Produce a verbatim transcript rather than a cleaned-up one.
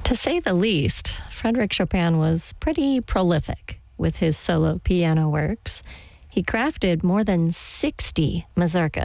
To say the least, Frédéric Chopin was pretty prolific with his solo piano works. He crafted more than sixty mazurkas.